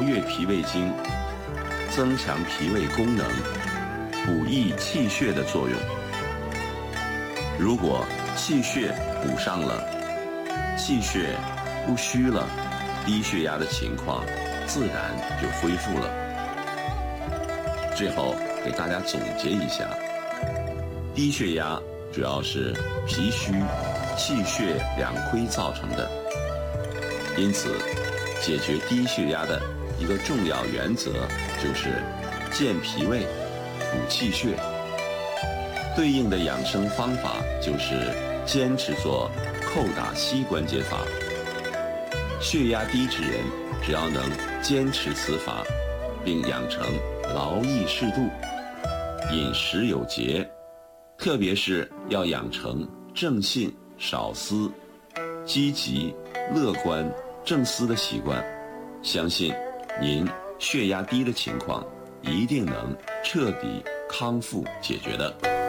悦脾胃经，增强脾胃功能，补益气血的作用。如果气血补上了，气血不虚了，低血压的情况自然就恢复了。最后给大家总结一下，低血压主要是脾虚、气血两亏造成的，因此解决低血压的一个重要原则就是健脾胃、补气血。对应的养生方法就是坚持做叩打膝关节法。血压低之人只要能坚持此法，并养成劳逸适度、饮食有节，特别是要养成正信、少思、积极、乐观、正思的习惯，相信您血压低的情况一定能彻底康复解决的。